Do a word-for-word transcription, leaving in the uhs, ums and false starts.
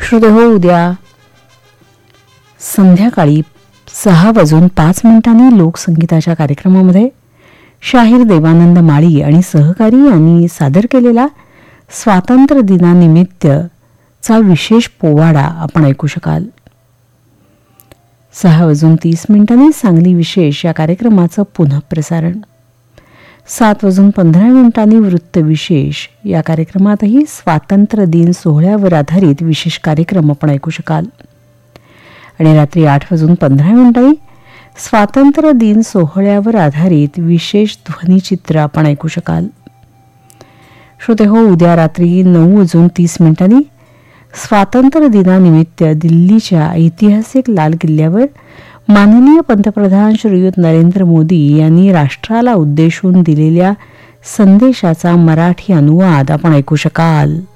श्रोते हो, उद्या संध्याकाळी सहा वाजून पाच मिनिटांनी लोकसंगीताच्या कार्यक्रमामध्ये शाहीर देवानंद माळी आणि सहकारी यांनी सादर केलेला स्वातंत्र्य दिनानिमित्तचा विशेष पोवाडा आपण ऐकू शकाल. सहा वाजून तीस मिनिटांनी सांगली विशेष या कार्यक्रमाचं पुनःप्रसारण. सात वाजून पंधरा मिनिटांनी वृत्तविशेष या कार्यक्रमातही स्वातंत्र्य दिन सोहळ्यावर आधारित विशेष कार्यक्रम आपण ऐकू शकाल. आणि रात्री आठ वाजून पंधरा मिनिटांनी स्वातंत्र्य दिन सोहळ्यावर आधारित विशेष ध्वनिचित्र आपण ऐकू शकाल. श्रोते हो, उद्या रात्री नऊ वाजून तीस मिनिटांनी स्वातंत्र्य दिनानिमित्त दिल्लीच्या ऐतिहासिक लाल किल्ल्यावर माननीय पंतप्रधान श्रीयुत नरेंद्र मोदी यांनी राष्ट्राला उद्देशून दिलेल्या संदेशाचा मराठी अनुवाद आपण ऐकू शकाल.